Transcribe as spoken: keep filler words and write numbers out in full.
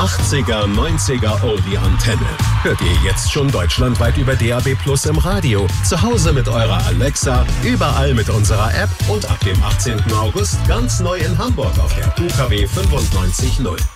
achtziger, neunziger Oldie-Antenne. Hört ihr jetzt schon deutschlandweit über D A B Plus im Radio, zu Hause mit eurer Alexa, überall mit unserer App und ab dem achtzehnten August ganz neu in Hamburg auf der U K W fünfundneunzig null.